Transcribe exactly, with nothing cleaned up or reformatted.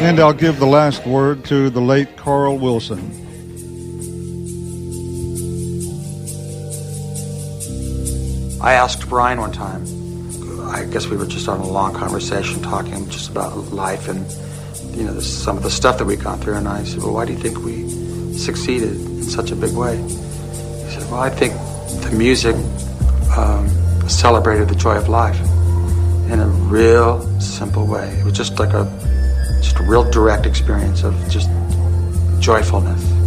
And I'll give the last word to the late Carl Wilson. I asked Brian one time, I guess we were just on a long conversation talking just about life and, you know, the, some of the stuff that we'd gone through, and I said, well, why do you think we succeeded in such a big way? He said, well, I think the music um, celebrated the joy of life in a real simple way. It was just like a, just a real direct experience of just joyfulness.